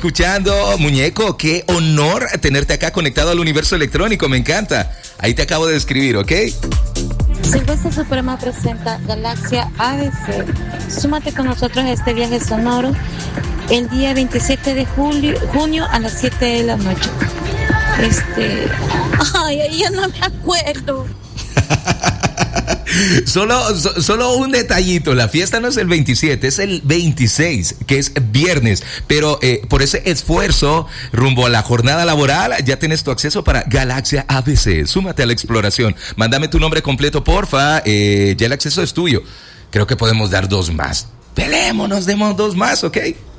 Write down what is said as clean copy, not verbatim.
escuchando, muñeco. Qué honor tenerte acá conectado al universo electrónico, me encanta. Ahí te acabo de escribir, ¿ok? Silvestre Suprema presenta Galaxia ABC. Súmate con nosotros a este viaje sonoro el día 27 de junio a las 7 de la noche. Ay, ya no me acuerdo. Solo un detallito, la fiesta no es el 27, es el 26, que es viernes, pero por ese esfuerzo rumbo a la jornada laboral ya tienes tu acceso para Galaxia ABC. Súmate a la exploración, mándame tu nombre completo, porfa, ya el acceso es tuyo. Creo que podemos dar 2 más. Peleémonos, demos 2 más, ¿ok?